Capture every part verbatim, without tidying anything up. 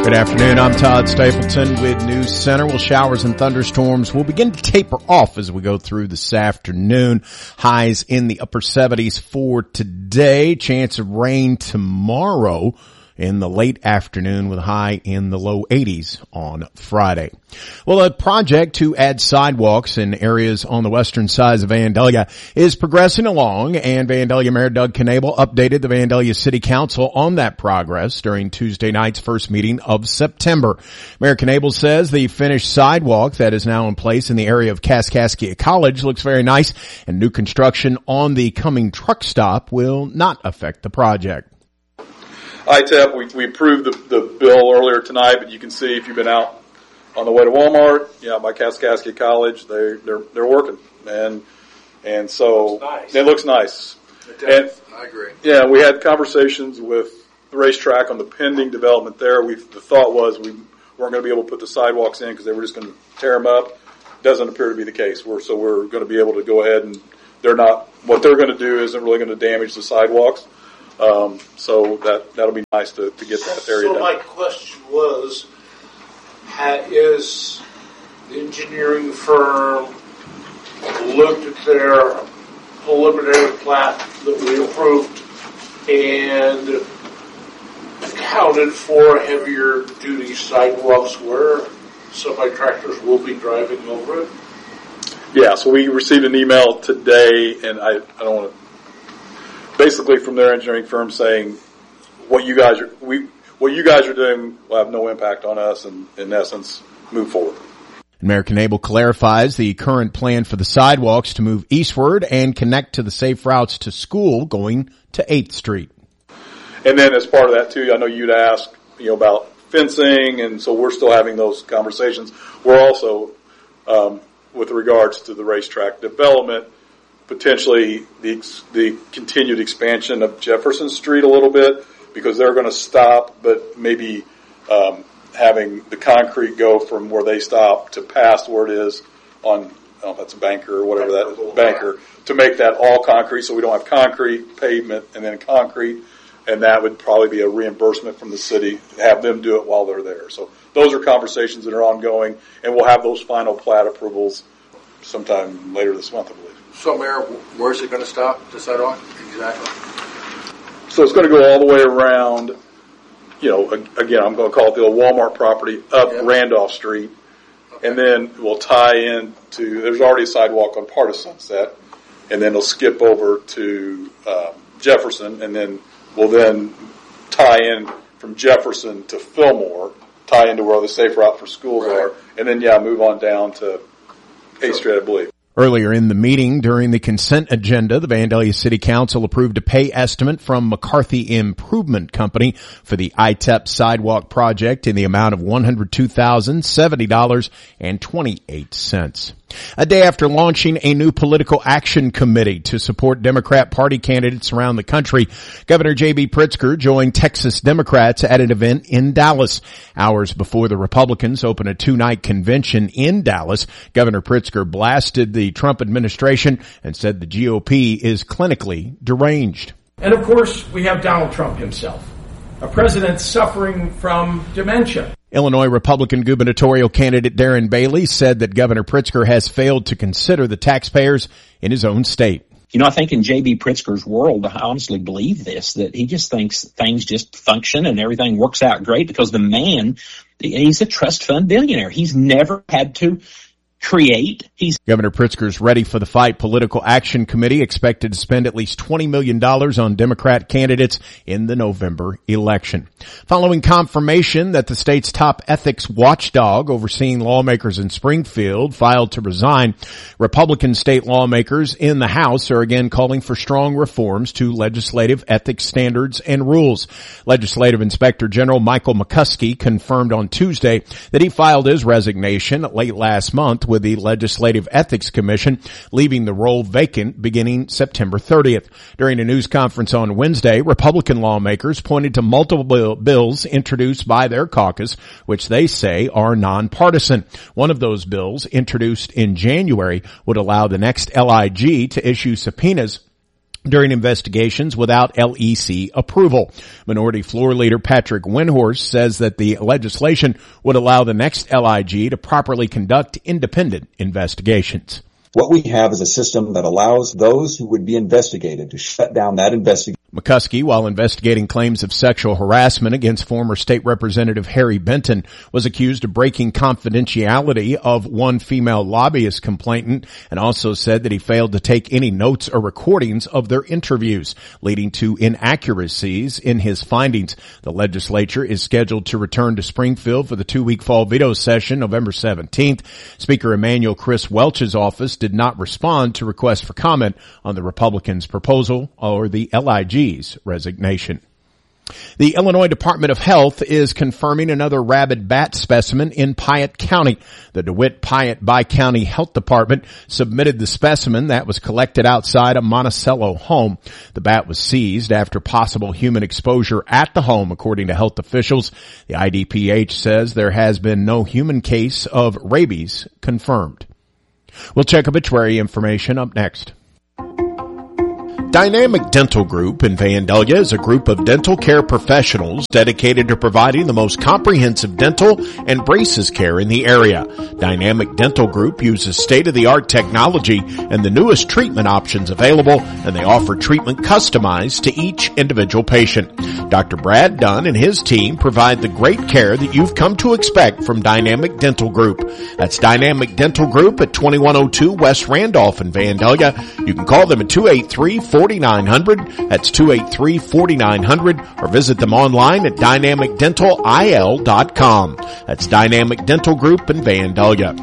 Good afternoon. I'm Todd Stapleton with News Center. Well, showers and thunderstorms will begin to taper off as we go through this afternoon. Highs in the upper seventies for today. Chance of rain tomorrow in the late afternoon with a high in the low eighties on Friday. Well, a project to add sidewalks in areas on the western sides of Vandalia is progressing along, and Vandalia Mayor Doug Knable updated the Vandalia City Council on that progress during Tuesday night's first meeting of September. Mayor Knable says the finished sidewalk that is now in place in the area of Kaskaskia College looks very nice, and new construction on the coming truck stop will not affect the project. I T E P, we, we approved the, the bill earlier tonight, but you can see if you've been out on the way to Walmart, yeah, by Kaskaskia College, they, they're they're working, and and so it looks nice. It looks nice. It does. And, I agree. Yeah, we had conversations with the racetrack on the pending development there. We the thought was we weren't going to be able to put the sidewalks in because they were just going to tear them up. Doesn't appear to be the case. We're so we're going to be able to go ahead and they're not what they're going to do isn't really going to damage the sidewalks. Um, so that, that'll be nice to, to get that area so done. So my question was, ha, is the engineering firm looked at their preliminary plat that we approved and accounted for heavier duty sidewalks where semi-tractors will be driving over it? Yeah, so we received an email today, and I, I don't want to basically from their engineering firm saying what you guys are we what you guys are doing will have no impact on us, and in essence move forward. Mayor Knable clarifies the current plan for the sidewalks to move eastward and connect to the safe routes to school going to eighth Street. And then as part of that too, I know you'd ask, you know, about fencing, and so we're still having those conversations. We're also um, with regards to the racetrack development, potentially the the continued expansion of Jefferson Street a little bit, because they're going to stop, but maybe um, having the concrete go from where they stop to past where it is on, I don't know if that's a Banker or whatever that is, Banker, to make that all concrete so we don't have concrete, pavement, and then concrete, and that would probably be a reimbursement from the city, have them do it while they're there. So those are conversations that are ongoing, and we'll have those final plat approvals sometime later this month, I believe. So, Mayor, where's it going to stop, the sidewalk, exactly? So it's going to go all the way around, you know, again, I'm going to call it the old Walmart property, up yep. Randolph Street, okay. And then we'll tie in to, there's already a sidewalk on part of Sunset, and then it'll skip over to um, Jefferson, and then we'll then tie in from Jefferson to Fillmore, tie into where the safe route for schools right. are, and then, yeah, move on down to eighth Street, I believe. Earlier in the meeting, during the consent agenda, the Vandalia City Council approved a pay estimate from McCarthy Improvement Company for the I T E P sidewalk project in the amount of one hundred two thousand seventy dollars and twenty-eight cents. A day after launching a new political action committee to support Democrat Party candidates around the country, Governor J B Pritzker joined Texas Democrats at an event in Dallas. Hours before the Republicans opened a two-night convention in Dallas, Governor Pritzker blasted the Trump administration and said the G O P is clinically deranged. And of course, we have Donald Trump himself, a president suffering from dementia. Illinois Republican gubernatorial candidate Darren Bailey said that Governor Pritzker has failed to consider the taxpayers in his own state. You know, I think in J B Pritzker's world, I honestly believe this, that he just thinks things just function and everything works out great because the man, he's a trust fund billionaire. He's never had to create. He's Governor Pritzker's Ready for the Fight Political Action Committee expected to spend at least twenty million dollars on Democrat candidates in the November election. Following confirmation that the state's top ethics watchdog overseeing lawmakers in Springfield filed to resign, Republican state lawmakers in the House are again calling for strong reforms to legislative ethics standards and rules. Legislative Inspector General Michael McCuskey confirmed on Tuesday that he filed his resignation late last month with the Legislative Ethics Commission, leaving the role vacant beginning September thirtieth. During a news conference on Wednesday, Republican lawmakers pointed to multiple bills introduced by their caucus, which they say are nonpartisan. One of those bills, introduced in January, would allow the next L I G to issue subpoenas during investigations without L E C approval. Minority Floor Leader Patrick Windhorst says that the legislation would allow the next L I G to properly conduct independent investigations. What we have is a system that allows those who would be investigated to shut down that investigation. McCuskey, while investigating claims of sexual harassment against former State Representative Harry Benton, was accused of breaking confidentiality of one female lobbyist complainant and also said that he failed to take any notes or recordings of their interviews, leading to inaccuracies in his findings. The legislature is scheduled to return to Springfield for the two-week fall veto session November seventeenth. Speaker Emanuel Chris Welch's office did not respond to requests for comment on the Republicans' proposal or the L I G's resignation. The Illinois Department of Health is confirming another rabid bat specimen in Piatt County. The DeWitt Piatt Bi-County Health Department submitted the specimen that was collected outside a Monticello home. The bat was seized after possible human exposure at the home, according to health officials. The I D P H says there has been no human case of rabies confirmed. We'll check obituary information up next. Dynamic Dental Group in Vandalia is a group of dental care professionals dedicated to providing the most comprehensive dental and braces care in the area. Dynamic Dental Group uses state-of-the-art technology and the newest treatment options available, and they offer treatment customized to each individual patient. Doctor Brad Dunn and his team provide the great care that you've come to expect from Dynamic Dental Group. That's Dynamic Dental Group at twenty-one oh two West Randolph in Vandalia. You can call them at two eight three, four nine zero zero. That's two eight three, four nine zero zero, or visit them online at dynamic dental I L dot com. That's Dynamic Dental Group in Vandalia.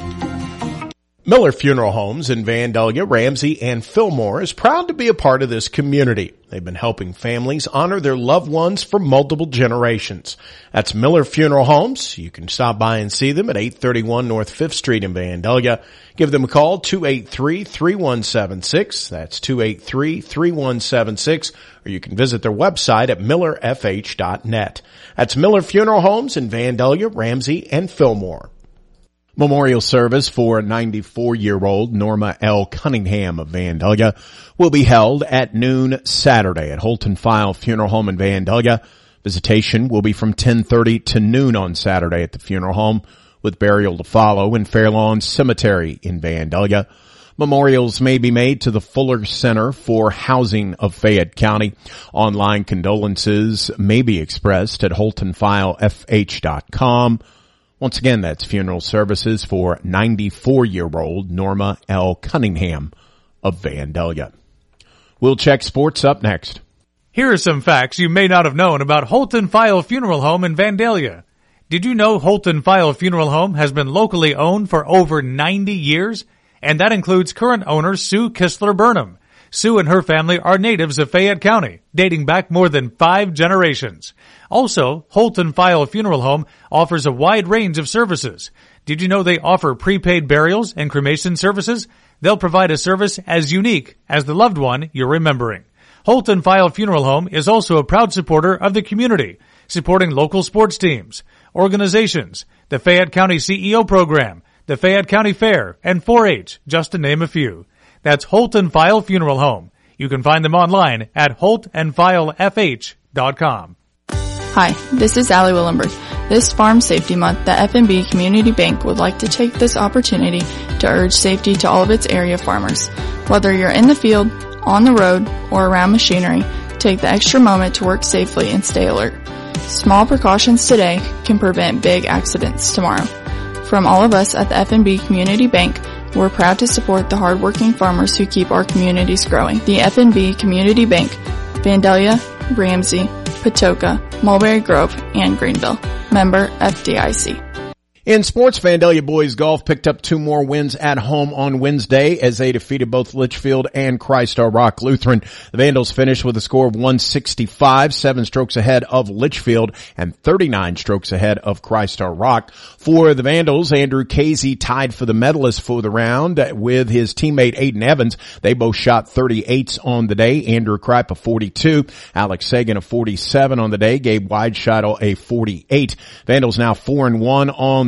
Miller Funeral Homes in Vandalia, Ramsey, and Fillmore is proud to be a part of this community. They've been helping families honor their loved ones for multiple generations. That's Miller Funeral Homes. You can stop by and see them at eight thirty-one North fifth Street in Vandalia. Give them a call, two eight three, three one seven six. That's two eight three, three one seven six. Or you can visit their website at miller f h dot net. That's Miller Funeral Homes in Vandalia, Ramsey, and Fillmore. Memorial service for ninety-four-year-old Norma L. Cunningham of Vandalia will be held at noon Saturday at Holton File Funeral Home in Vandalia. Visitation will be from ten thirty to noon on Saturday at the funeral home, with burial to follow in Fairlawn Cemetery in Vandalia. Memorials may be made to the Fuller Center for Housing of Fayette County. Online condolences may be expressed at holton file f h dot com. Once again, that's funeral services for ninety-four-year-old Norma L. Cunningham of Vandalia. We'll check sports up next. Here are some facts you may not have known about Holton File Funeral Home in Vandalia. Did you know Holton File Funeral Home has been locally owned for over ninety years? And that includes current owner Sue Kistler Burnham. Sue and her family are natives of Fayette County, dating back more than five generations. Also, Holton File Funeral Home offers a wide range of services. Did you know they offer prepaid burials and cremation services? They'll provide a service as unique as the loved one you're remembering. Holton File Funeral Home is also a proud supporter of the community, supporting local sports teams, organizations, the Fayette County C E O program, the Fayette County Fair, and four H, just to name a few. That's Holton File Funeral Home. You can find them online at holt and file f h dot com. Hi, this is Allie Willenberg. This Farm Safety Month, the F N B Community Bank would like to take this opportunity to urge safety to all of its area farmers. Whether you're in the field, on the road, or around machinery, take the extra moment to work safely and stay alert. Small precautions today can prevent big accidents tomorrow. From all of us at the F N B Community Bank, we're proud to support the hardworking farmers who keep our communities growing. The F N B Community Bank, Vandalia, Ramsey, Patoka, Mulberry Grove, and Greenville. Member F D I C. In sports, Vandalia boys golf picked up two more wins at home on Wednesday as they defeated both Litchfield and Christ Our Rock Lutheran. The Vandals finished with a score of one sixty-five, seven strokes ahead of Litchfield and thirty-nine strokes ahead of Christ Our Rock. For the Vandals, Andrew Casey tied for the medalist for the round with his teammate Aiden Evans. They both shot thirty-eights on the day. Andrew Kripe a forty-two, Alex Sagan a forty-seven on the day, Gabe Weidscheitel a forty-eight. Vandals now four and one on the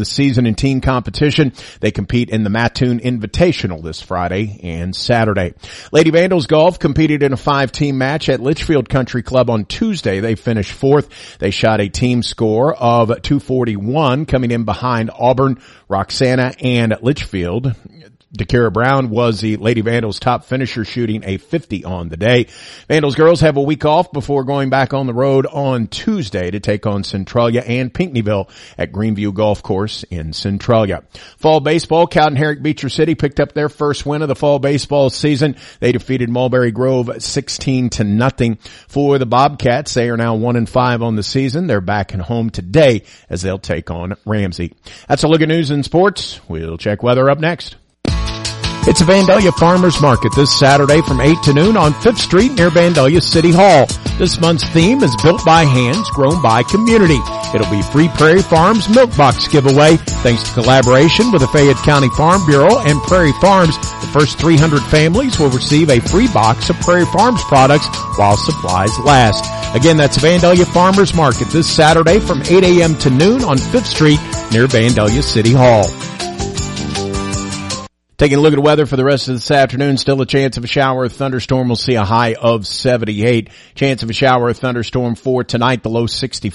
the season in teen competition. They compete in the Mattoon Invitational this Friday and Saturday. Lady Vandals Golf competed in a five-team match at Litchfield Country Club on Tuesday. They finished fourth. They shot a team score of two forty-one, coming in behind Auburn, Roxana, and Litchfield. DeKara Brown was the Lady Vandals top finisher, shooting a fifty on the day. Vandals girls have a week off before going back on the road on Tuesday to take on Centralia and Pinckneyville at Greenview Golf Course in Centralia. Fall baseball, Cowden Herrick Beecher City picked up their first win of the fall baseball season. They defeated Mulberry Grove sixteen to nothing. For the Bobcats, they are now one and five on the season. They're back at home today as they'll take on Ramsey. That's a look at news and sports. We'll check weather up next. It's a Vandalia Farmers Market this Saturday from eight to noon on Fifth Street near Vandalia City Hall. This month's theme is Built by Hands, Grown by Community. It'll be free Prairie Farms Milk Box giveaway thanks to collaboration with the Fayette County Farm Bureau and Prairie Farms. The first three hundred families will receive a free box of Prairie Farms products while supplies last. Again, that's Vandalia Farmers Market this Saturday from eight a.m. to noon on Fifth Street near Vandalia City Hall. Taking a look at the weather for the rest of this afternoon, still a chance of a shower or thunderstorm. We'll see a high of seventy-eight. Chance of a shower or thunderstorm for tonight, the low sixty-four.